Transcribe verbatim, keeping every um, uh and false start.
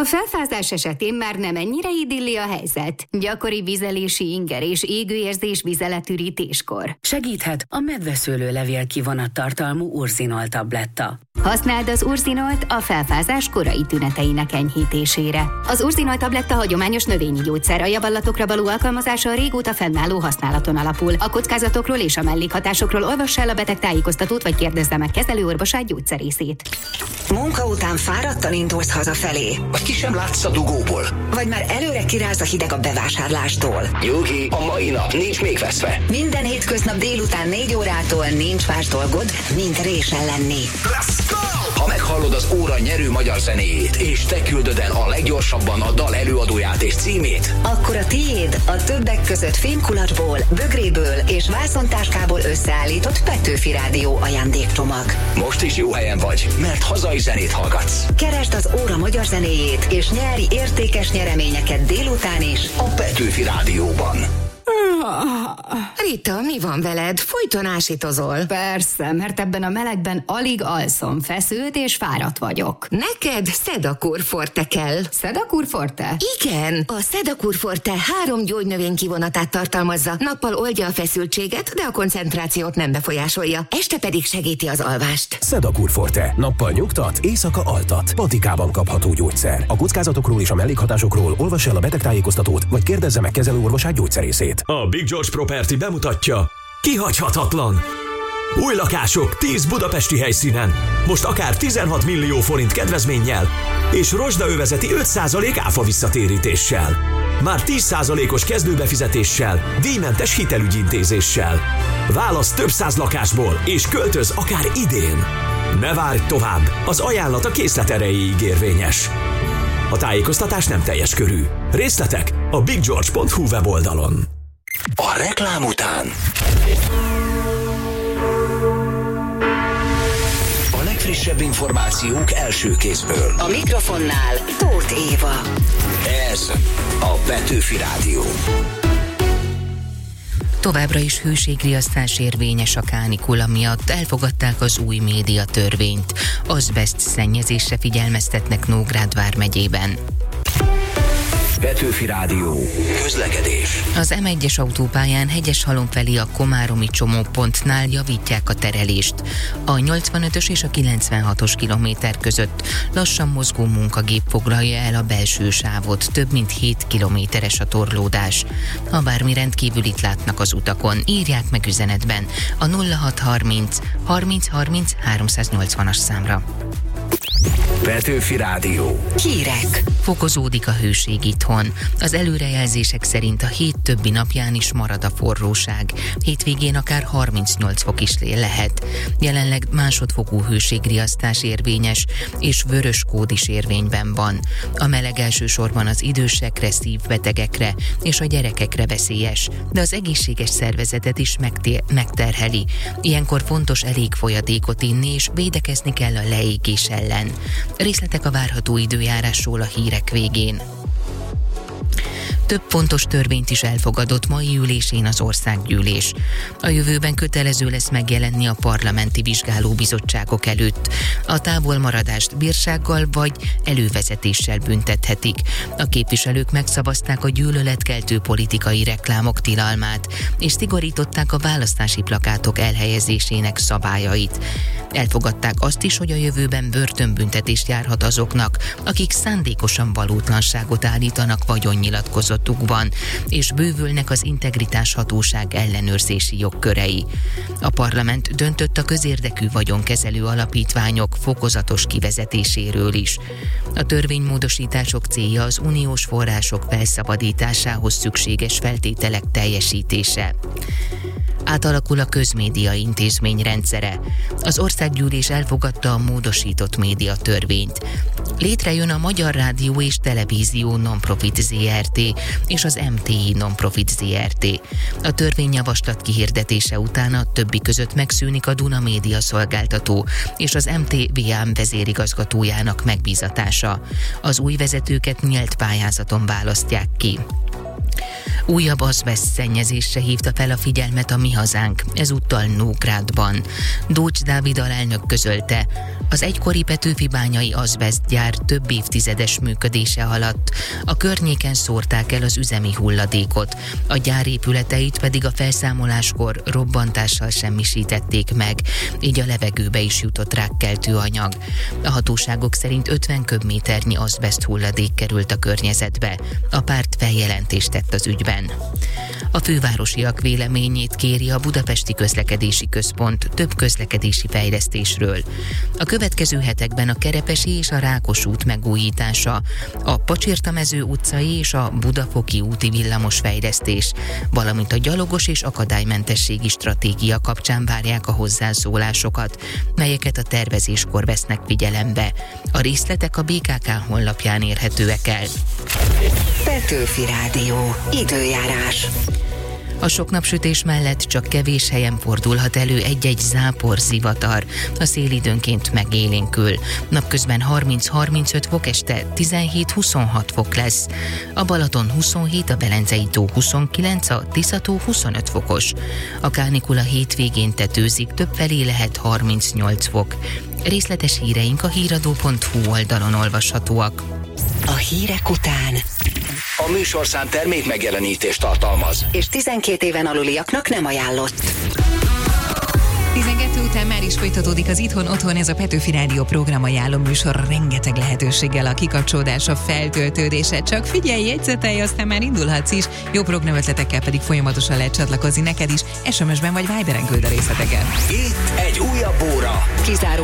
A felfázás esetén már nem ennyire idilli a helyzet. Gyakori vizelési inger és égőérzés vizeletürítéskor. Segíthet a medveszőlőlevél kivonat tartalmú Urzinol tabletta. Használd az Urzinolt a felfázás korai tüneteinek enyhítésére. Az Urzinol tabletta hagyományos növényi gyógyszer, a javallatokra való alkalmazása a régóta fennálló használaton alapul. A kockázatokról és a mellékhatásokról olvass el a beteg tájékoztatót, vagy kérdezze meg kezelőorvosát, gyógyszerészét. Munka után fáradtan indulsz hazafelé. Vagy ki sem látsz a dugóból. Vagy már előre kiráz a hideg a bevásárlástól. Nyugi, a mai nap nincs még veszve. Minden hétköznap délután négy órától nincs más dolgod, mint résen lenni. Let's go! Ha meghallod az óra nyerő magyar zenéjét, és te küldöd el a leggyorsabban a dal előadóját és címét, akkor a tiéd a többek között fémkulacsból, bögréből és vászontáskából összeállított Petőfi Rádió ajándékcsomag. Most is jó helyen vagy, mert hazai zenét hallgatsz. Keresd az óra magyar zenéjét, és nyerj értékes nyereményeket délután is a Petőfi Rádióban. Rita, mi van veled? Folyton ásítozol. Persze, mert ebben a melegben alig alszom, feszült és fáradt vagyok. Neked Sedakur Forte kell. Sedakur Forte? Igen, a Sedakur Forte három gyógynövény kivonatát tartalmazza. Nappal oldja a feszültséget, de a koncentrációt nem befolyásolja. Este pedig segíti az alvást. Sedakur Forte. Nappal nyugtat, éjszaka altat. Patikában kapható gyógyszer. A kockázatokról és a mellékhatásokról olvass el a betegtájékoztatót, vagy kérdezze meg kezelőorvosát, gyógyszerészét. A Big George Property bemutatja kihagyhatatlan. Új lakások tíz budapesti helyszínen. Most akár tizenhat millió forint kedvezménnyel és rozsdaövezeti öt százalék áfa visszatérítéssel. Már tíz százalékos kezdőbefizetéssel, díjmentes hitelügyintézéssel. Válasz több száz lakásból és költöz akár idén. Ne várj tovább, az ajánlat a készlet erejéig érvényes. A tájékoztatás nem teljes körű. Részletek a big george pont hu weboldalon. A reklám után a legfrissebb információk első kézből. A mikrofonnál Tóth Éva. Ez a Petőfi Rádió. Továbbra is hőségriasztás érvényes a kánikula miatt. Elfogadták az új médiatörvényt. Azbeszt szennyezésre figyelmeztetnek Nógrád vármegyében. Petőfi Rádió. Közlekedés. Az em egyes autópályán Hegyeshalom felé a komáromi csomópontnál javítják a terelést. A nyolcvanötös és a kilencvenhatos kilométer között lassan mozgó munkagép foglalja el a belső sávot, több mint hét kilométeres a torlódás. Ha bármi rendkívülit látnak az utakon, írják meg üzenetben a nulla hat harminc harminc harminc háromszáznyolcvanas számra. Petőfi Rádió. Hírek. Fokozódik a hőség itthon. Az előrejelzések szerint a hét többi napján is marad a forróság. Hétvégén akár harmincnyolc fok is lehet. Jelenleg másodfokú hőségriasztás érvényes, és vörös kód is érvényben van. A meleg elsősorban az idősekre, szívbetegekre és a gyerekekre veszélyes, de az egészséges szervezetet is megté- megterheli. Ilyenkor fontos elég folyadékot inni, és védekezni kell a leégés ellen. Részletek a várható időjárásról a hírek végén. Több fontos törvényt is elfogadott mai ülésén az országgyűlés. A jövőben kötelező lesz megjelenni a parlamenti vizsgálóbizottságok előtt. A távolmaradást bírsággal vagy elővezetéssel büntethetik. A képviselők megszavazták a gyűlöletkeltő politikai reklámok tilalmát, és szigorították a választási plakátok elhelyezésének szabályait. Elfogadták azt is, hogy a jövőben börtönbüntetést járhat azoknak, akik szándékosan valótlanságot állítanak vagyonnyilatkozatukban, és bővülnek az integritáshatóság ellenőrzési jogkörei. A parlament döntött a közérdekű vagyonkezelő alapítványok fokozatos kivezetéséről is. A törvénymódosítások célja az uniós források felszabadításához szükséges feltételek teljesítése. Átalakul a közmédia intézmény rendszere. Az országgyűlés elfogadta a módosított médiatörvényt. Létrejön a Magyar Rádió és Televízió Nonprofit zé er té és az em té i Nonprofit zé er té. A törvényjavaslat kihirdetése után a többi között megszűnik a Duna Média szolgáltató és az em té vé á em vezérigazgatójának megbízatása. Az új vezetőket nyílt pályázaton választják ki. Újabb azbeszt szennyezésre hívta fel a figyelmet a Mi Hazánk, ezúttal Nógrádban. Dócs Dávid alelnök közölte, az egykori petőfibányai azbesztgyár több évtizedes működése alatt a környéken szórták el az üzemi hulladékot, a gyár épületeit pedig a felszámoláskor robbantással semmisítették meg, így a levegőbe is jutott rákkeltő anyag. A hatóságok szerint ötven köbméternyi azbeszt hulladék került a környezetbe. A párt feljelentést tett az ügyben. A fővárosiak véleményét kéri a Budapesti Közlekedési Központ több közlekedési fejlesztésről. A következő hetekben a Kerepesi és a Rákos út megújítása, a Pacsirtamező utcai és a Budafoki úti villamos fejlesztés, valamint a gyalogos és akadálymentességi stratégia kapcsán várják a hozzászólásokat, melyeket a tervezéskor vesznek figyelembe. A részletek a bé ká ká honlapján érhetőek el. Petőfi Rádió. Időjárás. A sok napsütés mellett csak kevés helyen fordulhat elő egy-egy zápor, zivatar. A szél időnként megélénkül. Napközben harminc-harmincöt fok, este tizenhét-huszonhat fok lesz. A Balaton huszonhét, a Velencei tó huszonkilenc, a Tisza-tó huszonöt fokos. A kánikula hétvégén tetőzik, többfelé lehet harmincnyolc fok. Részletes híreink a híradó pont hú oldalon olvashatóak. A hírek után A műsorszám termék megjelenítést tartalmaz, és tizenkét éven aluliaknak nem ajánlott. tizenkettő után már is folytatódik az Itthon Otthon, ez a Petőfi Rádió program ajánló műsor, rengeteg lehetőséggel a kikapcsolódása, feltöltődése. Csak figyelj, jegyzetelj, aztán már indulhatsz is. Jó programötletekkel pedig folyamatosan lehet csatlakozni neked is. es em es-ben vagy Viberen küld a részleteket. itt egy újabb óra. Kizáró